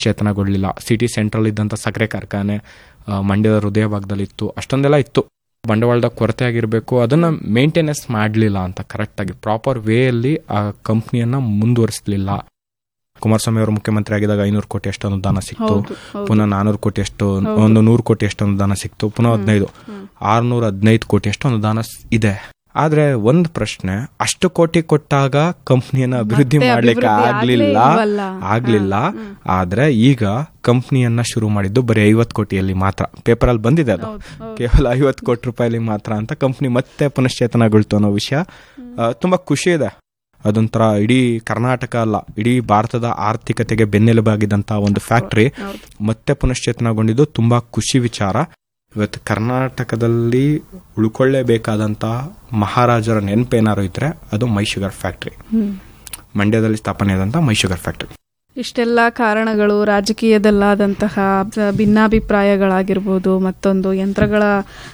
ಚೇತನಗೊಳ್ಳಲಿಲ್ಲ. City central ಇದ್ದಂಥ ಸಕ್ಕರೆ ಕಾರ್ಖಾನೆ ಮಂಡ್ಯದ ಹೃದಯ ಭಾಗದಲ್ಲಿ ಇತ್ತು. ಅಷ್ಟೊಂದೆಲ್ಲ ಇತ್ತು. ಬಂಡವಾಳದ ಕೊರತೆ ಆಗಿರಬೇಕು, ಅದನ್ನ ಮೇಂಟೆನೆನ್ಸ್ ಮಾಡಲಿಲ್ಲ ಅಂತ ಕರೆಕ್ಟಾಗಿ ಪ್ರಾಪರ್ ವೇಯಲ್ಲಿ ಆ ಕಂಪ್ನಿಯನ್ನ ಮುಂದುವರಿಸಲಿಲ್ಲ. ಕುಮಾರಸ್ವಾಮಿ ಅವರು ಮುಖ್ಯಮಂತ್ರಿ ಆಗಿದ್ದಾಗ 500 ಕೋಟಿ ಅಷ್ಟು ಅನುದಾನ ಸಿಕ್ತು, ಪುನಃ 400 ಕೋಟಿ ಅಷ್ಟು, ಒಂದು 100 ಕೋಟಿ ಅಷ್ಟು ಅನುದಾನ ಸಿಕ್ತು, ಪುನಃ 615 ಕೋಟಿ ಅಷ್ಟು ಅನುದಾನ ಇದೆ. ಆದ್ರೆ ಒಂದು ಪ್ರಶ್ನೆ, ಅಷ್ಟು ಕೋಟಿ ಕೊಟ್ಟಾಗ ಕಂಪ್ನಿಯನ್ನ ಅಭಿವೃದ್ಧಿ ಮಾಡ್ಲಿಕ್ಕೆ ಆಗ್ಲಿಲ್ಲ. ಆದ್ರೆ ಈಗ ಕಂಪ್ನಿಯನ್ನ ಶುರು ಮಾಡಿದ್ದು ಬರೀ 50 ಕೋಟಿಯಲ್ಲಿ ಮಾತ್ರ. ಪೇಪರ್ ಅಲ್ಲಿ ಬಂದಿದೆ ಅದು ಕೇವಲ 50 ಕೋಟಿ ರೂಪಾಯಿಲಿ ಮಾತ್ರ ಅಂತ. ಕಂಪ್ನಿ ಮತ್ತೆ ಪುನಶ್ಚೇತನಗೊಳ್ತು ಅನ್ನೋ ವಿಷಯ ತುಂಬಾ ಖುಷಿ ಇದೆ. ಅದೊಂಥರ ಇಡೀ ಕರ್ನಾಟಕ ಅಲ್ಲ, ಇಡೀ ಭಾರತದ ಆರ್ಥಿಕತೆಗೆ ಬೆನ್ನೆಲುಬಾಗಿದ್ದಂತಹ ಒಂದು ಫ್ಯಾಕ್ಟರಿ ಮತ್ತೆ ಪುನಶ್ಚೇತನಗೊಂಡಿದ್ದು ತುಂಬಾ ಖುಷಿ ವಿಚಾರ. ಇವತ್ತು ಕರ್ನಾಟಕದಲ್ಲಿ ಉಳ್ಕೊಳ್ಳೇಬೇಕಾದಂತಹ ಮಹಾರಾಜರ ನೆನಪೇನಾರು ಇದ್ರೆ ಅದು ಮೈ ಶುಗರ್ ಫ್ಯಾಕ್ಟರಿ, ಮಂಡ್ಯದಲ್ಲಿ ಸ್ಥಾಪನೆ ಆದಂತಹ ಮೈ ಶುಗರ್ ಫ್ಯಾಕ್ಟರಿ. ಇಷ್ಟೆಲ್ಲ ಕಾರಣಗಳು, ರಾಜಕೀಯದಲ್ಲಾದಂತಹ ಭಿನ್ನಾಭಿಪ್ರಾಯಗಳಾಗಿರ್ಬೋದು, ಮತ್ತೊಂದು ಯಂತ್ರಗಳ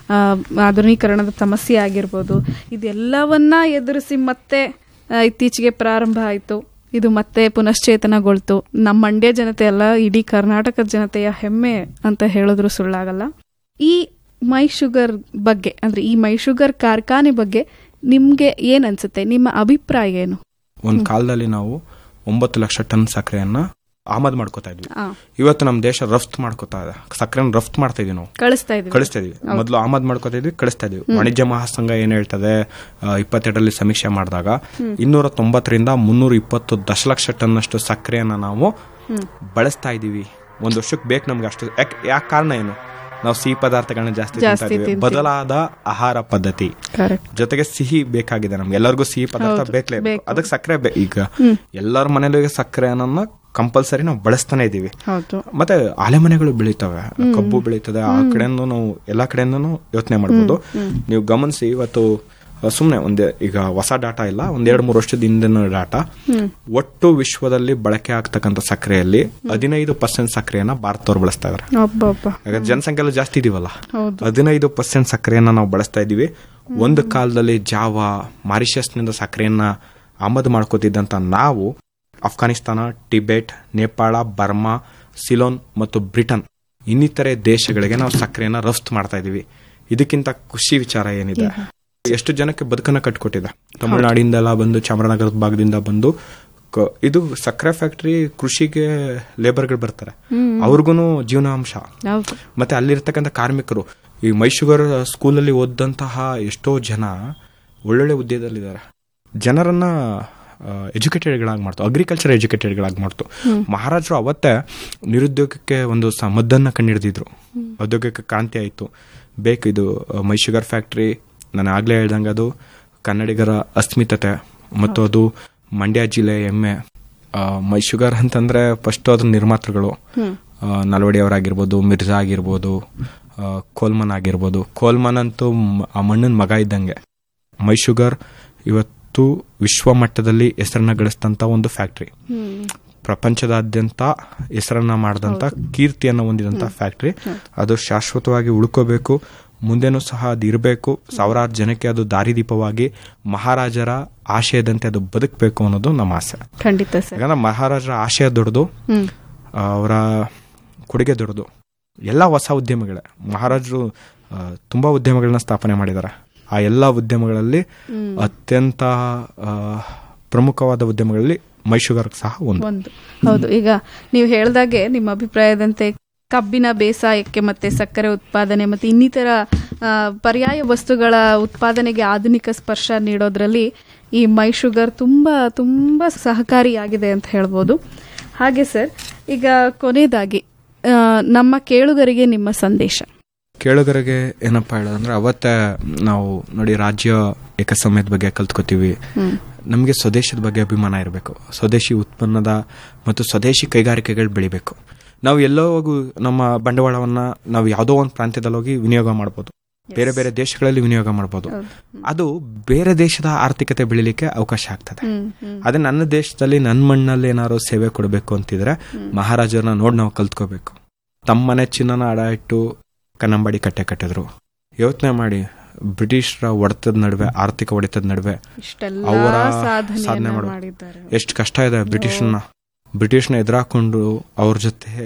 ಆಧುನೀಕರಣದ ಸಮಸ್ಯೆ ಆಗಿರ್ಬೋದು, ಇದೆಲ್ಲವನ್ನ ಎದುರಿಸಿ ಮತ್ತೆ ಇತ್ತೀಚೆಗೆ ಪ್ರಾರಂಭ ಆಯಿತು. ಇದು ಮತ್ತೆ ಪುನಶ್ಚೇತನಗೊಳ್ತು. ನಮ್ಮ ಮಂಡ್ಯ ಜನತೆ ಅಲ್ಲ, ಇಡೀ ಕರ್ನಾಟಕದ ಜನತೆಯ ಹೆಮ್ಮೆ ಅಂತ ಹೇಳಿದ್ರು ಸುಳ್ಳಾಗಲ್ಲ. ಈ ಮೈ ಶುಗರ್ ಬಗ್ಗೆ, ಅಂದ್ರೆ ಈ ಮೈ ಶುಗರ್ ಕಾರ್ಖಾನೆ ಬಗ್ಗೆ ನಿಮ್ಗೆ ಏನ್ ಅನ್ಸುತ್ತೆ? ನಿಮ್ಮ ಅಭಿಪ್ರಾಯ ಏನು? ಒಂದ್ ಕಾಲದಲ್ಲಿ ನಾವು 9 ಲಕ್ಷ ಟನ್ ಸಕ್ಕರೆಯನ್ನ ಆಮದು ಮಾಡ್ಕೋತಾ ಇದ್ವಿ. ಇವತ್ತು ನಮ್ಮ ದೇಶ ರಫ್ತು ಮಾಡ್ಕೋತಾ ಇದೆ. ಸಕ್ಕರೆನ ರಫ್ತು ಮಾಡ್ತಾ ಇದೀವಿ, ನಾವು ಕಳಿಸ್ತಾ ಇದೀವಿ. ಮೊದಲು ಆಮದು ಮಾಡ್ಕೋತಾ ಇದ್ವಿ, ಕಳಿಸ್ತಾ ಇದೀವಿ. ವಾಣಿಜ್ಯ ಮಹಾಸಂಘ ಏನ್ ಹೇಳ್ತದೆ, 22ರಲ್ಲಿ ಸಮೀಕ್ಷೆ ಮಾಡಿದಾಗ 290ರಿಂದ 320 ದಶಲಕ್ಷ ಟನ್ ಅಷ್ಟು ಸಕ್ಕರೆಯನ್ನ ನಾವು ಬಳಸ್ತಾ ಇದೀವಿ. ಒಂದು ವರ್ಷಕ್ಕೆ ಬೇಕು ನಮ್ಗೆ ಅಷ್ಟು. ಯಾಕೆ ಕಾರಣ ಏನು? ನಾವು ಸಿಹಿ ಪದಾರ್ಥಗಳನ್ನ ಜಾಸ್ತಿ ತಿಂತಾ ಇದೀವಿ. ಬದಲಾದ ಆಹಾರ ಪದ್ಧತಿ ಜೊತೆಗೆ ಸಿಹಿ ಬೇಕಾಗಿದೆ ನಮ್ಗೆ. ಎಲ್ಲರಿಗೂ ಸಿಹಿ ಪದಾರ್ಥ ಬೇಕೇ, ಅದಕ್ಕೆ ಸಕ್ಕರೆ ಈಗ ಎಲ್ಲರ ಮನೇಲಿ ಸಕ್ಕರೆಯನ್ನ ಕಂಪಲ್ಸರಿ ನಾವು ಬಳಸ್ತಾನೆ ಇದೀವಿ. ಮತ್ತೆ ಆಲೆ ಮನೆಗಳು ಬೆಳೀತವೆ, ಕಬ್ಬು ಬೆಳೀತದೆ. ಆ ಕಡೆಯಿಂದ ನಾವು ಎಲ್ಲಾ ಕಡೆಯಿಂದನೂ ಯೋಚನೆ ಮಾಡಬಹುದು. ನೀವು ಗಮನಿಸಿ, ಇವತ್ತು ಸುಮ್ನೆ ಈಗ ಹೊಸ ಡಾಟಾ ಇಲ್ಲ, 2-3 ವರ್ಷದ ಹಿಂದಿನ ಡಾಟಾ, ಒಟ್ಟು ವಿಶ್ವದಲ್ಲಿ ಬಳಕೆ ಆಗ್ತಕ್ಕಂಥ ಸಕ್ಕರೆಯಲ್ಲಿ 15% ಸಕ್ಕರೆಯನ್ನ ಭಾರತದವ್ರು ಬಳಸ್ತಾ ಇದಾರೆ. ಜನಸಂಖ್ಯೆ ಎಲ್ಲ ಜಾಸ್ತಿ ಇದೀವಲ್ಲ, 15% ಸಕ್ಕರೆಯನ್ನ ನಾವು ಬಳಸ್ತಾ ಇದೀವಿ. ಒಂದು ಕಾಲದಲ್ಲಿ ಜಾವಾ, ಮಾರಿಷಸ್ನಿಂದ ಸಕ್ಕರೆಯನ್ನ ಆಮದು ಮಾಡ್ಕೋತಿದ್ದಂತ ನಾವು ಅಫ್ಘಾನಿಸ್ತಾನ, ಟಿಬೆಟ್, ನೇಪಾಳ, ಬರ್ಮಾ, ಸಿಲೋನ್ ಮತ್ತು ಬ್ರಿಟನ್ ಇನ್ನಿತರೆ ದೇಶಗಳಿಗೆ ನಾವು ಸಕ್ಕರೆಯನ್ನ ರಫ್ತು ಮಾಡ್ತಾ ಇದೀವಿ. ಇದಕ್ಕಿಂತ ಖುಷಿ ವಿಚಾರ ಏನಿದೆ? ಎಷ್ಟು ಜನಕ್ಕೆ ಬದುಕನ್ನ ಕಟ್ಕೊಟ್ಟಿದೆ. ತಮಿಳುನಾಡಿಂದೆಲ್ಲ ಬಂದು, ಚಾಮರಾಜನಗರದ ಭಾಗದಿಂದ ಬಂದು, ಇದು ಸಕ್ಕರೆ ಫ್ಯಾಕ್ಟರಿ ಕೃಷಿಗೆ ಲೇಬರ್ಗಳು ಬರ್ತಾರೆ, ಅವ್ರಿಗೂ ಜೀವನಾಂಶ. ಮತ್ತೆ ಅಲ್ಲಿರ್ತಕ್ಕಂಥ ಕಾರ್ಮಿಕರು, ಈ ಮೈ ಶುಗರ್ ಸ್ಕೂಲಲ್ಲಿ ಓದಂತಹ ಎಷ್ಟೋ ಜನ ಒಳ್ಳೊಳ್ಳೆ ಹುದ್ದೆದಲ್ಲಿದ್ದಾರೆ. ಜನರನ್ನ ಎಜುಕೇಟೆಡ್ಗಳಾಗಿ ಮಾಡ್ತು, ಅಗ್ರಿಕಲ್ಚರ್ ಎಜುಕೇಟೆಡ್ಗಳಾಗಿ ಮಾಡ್ತು. ಮಹಾರಾಜರು ಅವತ್ತೇ ನಿರುದ್ಯೋಗಕ್ಕೆ ಒಂದು ಮದ್ದನ್ನ ಕಂಡಿಡಿದಿದ್ರು. ಉದ್ಯೋಗಕ್ಕೆ ಕ್ರಾಂತಿ ಆಯಿತು. ಇದು ಮೈ ಶುಗರ್ ಫ್ಯಾಕ್ಟರಿ ನಾನು ಆಗ್ಲೇ ಹೇಳ್ದಂಗೆ ಅದು ಕನ್ನಡಿಗರ ಅಸ್ಮಿತತೆ ಮತ್ತು ಅದು ಮಂಡ್ಯ ಜಿಲ್ಲೆ ಹೆಮ್ಮೆ. ಮೈ ಶುಗರ್ ಅಂತಂದ್ರೆ ಫಸ್ಟ್ ಅದ್ರ ನಿರ್ಮಾತೃಗಳು ನಲ್ವಡಿ ಅವರಾಗಿರ್ಬೋದು, ಮಿರ್ಜಾ ಆಗಿರ್ಬೋದು, ಕೋಲ್ಮನ್ ಆಗಿರ್ಬೋದು. ಕೋಲ್ಮನ್ ಅಂತೂ ಆ ಮಣ್ಣನ ಮಗ ಇದ್ದಂಗೆ. ಮೈ ಶುಗರ್ ಇವತ್ತು ವಿಶ್ವ ಮಟ್ಟದಲ್ಲಿ ಹೆಸರನ್ನ ಗಳಿಸಿದಂತ ಒಂದು ಫ್ಯಾಕ್ಟರಿ, ಪ್ರಪಂಚದಾದ್ಯಂತ ಹೆಸರನ್ನ ಮಾಡಿದಂತ ಕೀರ್ತಿಯನ್ನು ಹೊಂದಿದಂತ ಫ್ಯಾಕ್ಟರಿ. ಅದು ಶಾಶ್ವತವಾಗಿ ಉಳ್ಕೋಬೇಕು, ಮುಂದೆನೂ ಸಹ ಅದು ಇರಬೇಕು. ಸಾವಿರಾರು ಜನಕ್ಕೆ ಅದು ದಾರಿದೀಪವಾಗಿ ಮಹಾರಾಜರ ಆಶಯದಂತೆ ಅದು ಬದುಕಬೇಕು ಅನ್ನೋದು ನಮ್ಮ ಆಸೆ. ಖಂಡಿತ ಸರ್. ಯಾಕಂದ್ರೆ ಮಹಾರಾಜರ ಆಶಯ ದೊಡ್ಡದು, ಅವರ ಕೊಡುಗೆ ದೊಡ್ಡದು. ಎಲ್ಲ ಹೊಸ ಉದ್ಯಮಗಳೇ. ಮಹಾರಾಜರು ತುಂಬಾ ಉದ್ಯಮಗಳನ್ನ ಸ್ಥಾಪನೆ ಮಾಡಿದ್ದಾರೆ. ಆ ಎಲ್ಲ ಉದ್ಯಮಗಳಲ್ಲಿ ಅತ್ಯಂತ ಪ್ರಮುಖವಾದ ಉದ್ಯಮಗಳಲ್ಲಿ ಮೈ ಶುಗರ್ ಸಹ ಒಂದು. ಹೌದು. ಈಗ ನೀವು ಹೇಳ್ದಾಗೆ ನಿಮ್ಮ ಅಭಿಪ್ರಾಯದಂತೆ ಕಬ್ಬಿನ ಬೇಸಾಯಕ್ಕೆ ಮತ್ತೆ ಸಕ್ಕರೆ ಉತ್ಪಾದನೆ ಮತ್ತೆ ಇನ್ನಿತರ ಪರ್ಯಾಯ ವಸ್ತುಗಳ ಉತ್ಪಾದನೆಗೆ ಆಧುನಿಕ ಸ್ಪರ್ಶ ನೀಡೋದ್ರಲ್ಲಿ ಈ ಮೈ ಶುಗರ್ ತುಂಬಾ ತುಂಬಾ ಸಹಕಾರಿಯಾಗಿದೆ ಅಂತ ಹೇಳ್ಬೋದು. ಹಾಗೆ ಸರ್, ಈಗ ಕೊನೆಯದಾಗಿ ನಮ್ಮ ಕೇಳುಗರಿಗೆ ನಿಮ್ಮ ಸಂದೇಶ. ಕೇಳುಗರಿಗೆ ಏನಪ್ಪಾ ಹೇಳೋದಂದ್ರೆ, ಅವತ್ತೇ ನಾವು ನೋಡಿ ರಾಜ್ಯ ಏಕಸಮಯದ ಬಗ್ಗೆ ಕಲ್ತ್ಕೋತೀವಿ. ನಮಗೆ ಸ್ವದೇಶದ ಬಗ್ಗೆ ಅಭಿಮಾನ ಇರಬೇಕು. ಸ್ವದೇಶಿ ಉತ್ಪನ್ನದ ಮತ್ತು ಸ್ವದೇಶಿ ಕೈಗಾರಿಕೆಗಳು ಬೆಳಿಬೇಕು. ನಾವು ಎಲ್ಲೋ ಹೋಗಿ ನಮ್ಮ ಬಂಡವಾಳವನ್ನ ನಾವು ಯಾವುದೋ ಒಂದು ಪ್ರಾಂತ್ಯದಲ್ಲಿ ಹೋಗಿ ವಿನಿಯೋಗ ಮಾಡ್ಬೋದು, ಬೇರೆ ಬೇರೆ ದೇಶಗಳಲ್ಲಿ ವಿನಿಯೋಗ ಮಾಡ್ಬೋದು. ಅದು ಬೇರೆ ದೇಶದ ಆರ್ಥಿಕತೆ ಬೆಳಿಲಿಕ್ಕೆ ಅವಕಾಶ ಆಗ್ತದೆ. ಅದೇ ನನ್ನ ದೇಶದಲ್ಲಿ ನನ್ನ ಮಣ್ಣಲ್ಲಿ ಏನಾದ್ರು ಸೇವೆ ಕೊಡಬೇಕು ಅಂತಿದ್ರೆ ಮಹಾರಾಜರನ್ನ ನೋಡಿ ನಾವು ಕಲ್ತ್ಕೋಬೇಕು. ತಮ್ಮನೆ ಚಿನ್ನನ ಅಡ ಇಟ್ಟು ಕನ್ನಂಬಾಡಿ ಕಟ್ಟೆ ಕಟ್ಟಿದ್ರು. ಯೋಚನೆ ಮಾಡಿ, ಬ್ರಿಟಿಷರ ಹೊಡೆತದ ನಡುವೆ, ಆರ್ಥಿಕ ಹೊಡೆತದ ನಡುವೆ ಅವರ ಸಾಧನೆ ಮಾಡು, ಎಷ್ಟು ಕಷ್ಟ ಇದೆ ಬ್ರಿಟಿಷರ್ನ. ಬ್ರಿಟಿಷ್ನ ಎದುರಾಕೊಂಡು ಅವ್ರ ಜೊತೆ